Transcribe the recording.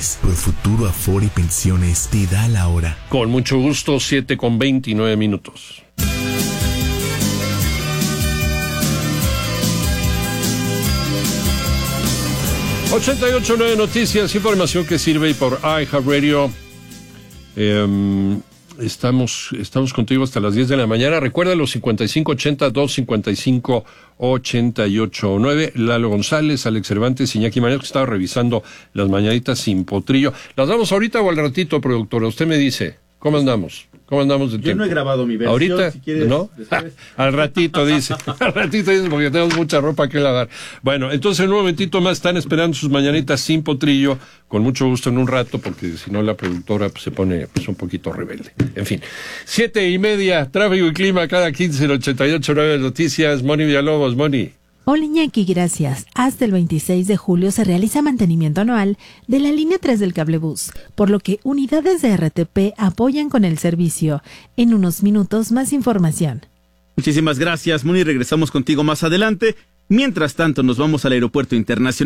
Pensiones. Profuturo Afore Pensiones te da la hora. Con mucho gusto, 7:29. 88.9 Noticias, información que sirve y por iHeartRadio. Estamos contigo hasta las 10 de la mañana. Recuerda los 5580-255-88-9. Lalo González, Alex Cervantes, Iñaki Manero, que estaba revisando las mañanitas sin potrillo. ¿Las damos ahorita o al ratito, productora? Usted me dice, ¿cómo andamos? ¿Cómo andamos de tiempo? Yo no he grabado mi versión. ¿Ahorita? Si quieres, ¿No? Al ratito dice. Al ratito dice porque tenemos mucha ropa que lavar. Bueno, entonces en un momentito más están esperando sus mañanitas sin potrillo. Con mucho gusto en un rato, porque si no la productora se pone un poquito rebelde. En fin. 7:30, tráfico y clima cada 15 en 88.9 Noticias. Moni Villalobos, Moni. Hola Iñaki, gracias. Hasta el 26 de julio se realiza mantenimiento anual de la línea 3 del cablebús, por lo que unidades de RTP apoyan con el servicio. En unos minutos más información. Muchísimas gracias, Moni. Regresamos contigo más adelante. Mientras tanto, nos vamos al Aeropuerto Internacional